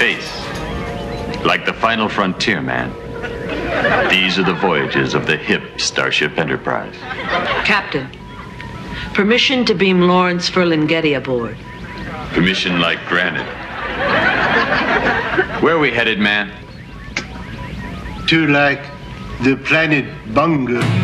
Space, like the final frontier, man. These are the voyages of the hip Starship Enterprise. Captain, permission to beam Lawrence Ferlinghetti aboard. Permission like granted. Where are we headed, man? To like the planet Bunga.